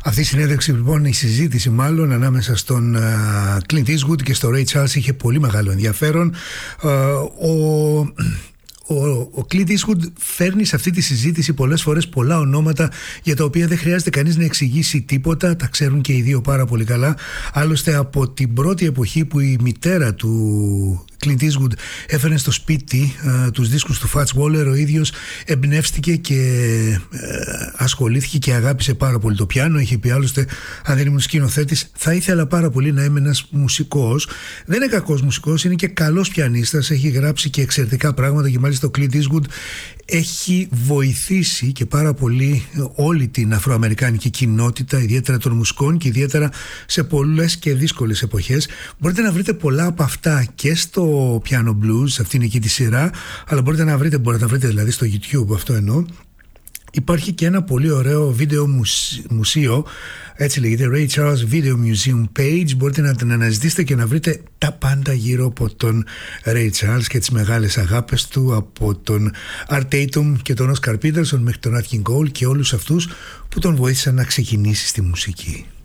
Αυτή η συνέντευξη, λοιπόν, η συζήτηση μάλλον ανάμεσα στον Clint Eastwood και στο Ray Charles είχε πολύ μεγάλο ενδιαφέρον. Ο Clint Eastwood φέρνει σε αυτή τη συζήτηση πολλές φορές πολλά ονόματα για τα οποία δεν χρειάζεται κανείς να εξηγήσει τίποτα, τα ξέρουν και οι δύο πάρα πολύ καλά. Άλλωστε, από την πρώτη εποχή που η μητέρα του Clint Eastwood έφερε στο σπίτι τους δίσκους του Fats Waller, ο ίδιος εμπνεύστηκε και ασχολήθηκε και αγάπησε πάρα πολύ το πιάνο. Είχε πει άλλωστε, αν δεν ήμουν σκηνοθέτης, θα ήθελα πάρα πολύ να είμαι ένας μουσικός. Δεν είναι κακός μουσικός, είναι και καλός πιανίστας, έχει γράψει και εξαιρετικά πράγματα και μάλιστα ο Clint Eastwood έχει βοηθήσει και πάρα πολύ όλη την αφροαμερικάνικη κοινότητα, ιδιαίτερα των μουσικών και ιδιαίτερα σε πολλές και δύσκολες εποχές. Μπορείτε να βρείτε πολλά από αυτά και στο Piano Blues, σε αυτήν εκεί τη σειρά, αλλά μπορείτε να βρείτε δηλαδή στο YouTube, αυτό εννοώ. Υπάρχει και ένα πολύ ωραίο βίντεο μουσείο, έτσι λέγεται, Ray Charles Video Museum Page. Μπορείτε να την αναζητήσετε και να βρείτε τα πάντα γύρω από τον Ray Charles και τις μεγάλες αγάπες του, από τον Art Tatum και τον Oscar Peterson μέχρι τον Nat King Cole και όλους αυτούς που τον βοήθησαν να ξεκινήσει στη μουσική.